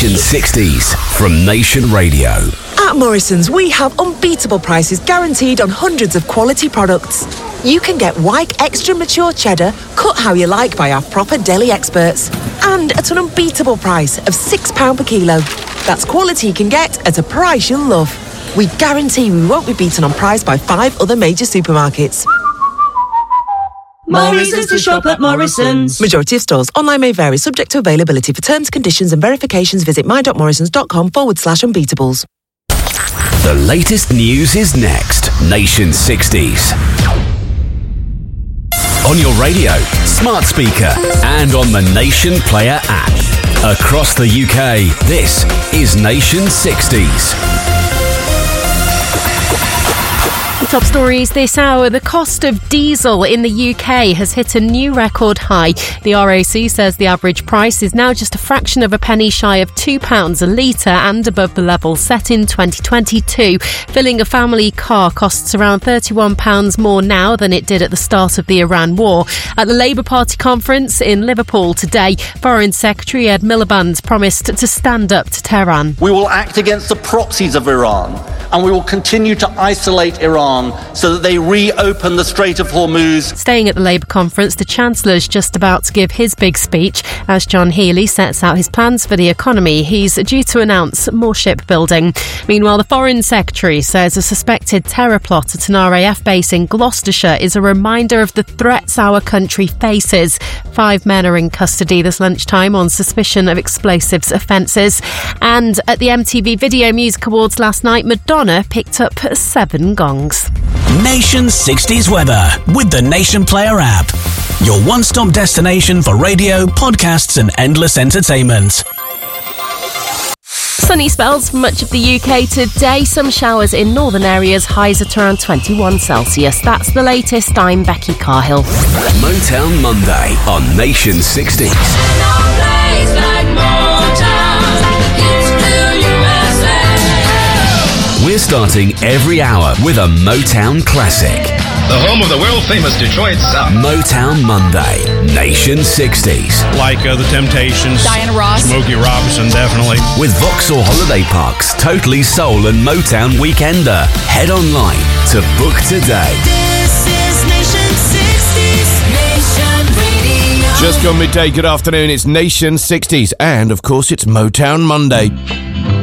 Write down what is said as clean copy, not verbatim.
Nation 60s from Nation Radio. At Morrison's, we have unbeatable prices guaranteed on hundreds of quality products. You can get Wyke Extra Mature Cheddar, cut how you like by our proper deli experts. And at an unbeatable price of £6 per kilo. That's quality you can get at a price you'll love. We guarantee we won't be beaten on price by 5 other major supermarkets. Morrison's to shop at Morrison's. Majority of stores. Online may vary, subject to availability. For terms, conditions and verifications, visit my.morrisons.com/unbeatables. The latest news is next. Nation 60s. On your radio, smart speaker, and on the Nation Player app. Across the UK, this is Nation 60s. Top stories this hour. The cost of diesel in the UK has hit a new record high. The RAC says the average price is now just a fraction of a penny shy of £2 a litre and above the level set in 2022. Filling a family car costs around £31 more now than it did at the start of the Iran war. At the Labour Party conference in Liverpool today, Foreign Secretary Ed Miliband promised to stand up to Tehran. We will act against the proxies of Iran, and we will continue to isolate Iran so that they reopen the Strait of Hormuz. Staying at the Labour conference, the Chancellor's just about to give his big speech as John Healey sets out his plans for the economy. He's due to announce more shipbuilding. Meanwhile, the Foreign Secretary says a suspected terror plot at an RAF base in Gloucestershire is a reminder of the threats our country faces. 5 men are in custody this lunchtime on suspicion of explosives offences. And at the MTV Video Music Awards last night, Madonna picked up 7 gongs. Nation 60s weather with the Nation Player app. Your one-stop destination for radio, podcasts and endless entertainment. Sunny spells for much of the UK today. Some showers in northern areas, highs at around 21 Celsius. That's the latest. I'm Becky Carhill. Motown Monday on Nation 60s. We're starting every hour with a Motown classic. The home of the world-famous Detroit Sound. Motown Monday, Nation 60s. Like The Temptations, Diana Ross, Smokey Robinson, definitely. With Vauxhall Holiday Park's Totally Soul and Motown Weekender. Head online to book today. This is Nation 60s, Nation Radio. Just gone midday, good afternoon, it's Nation 60s, and of course it's Motown Monday.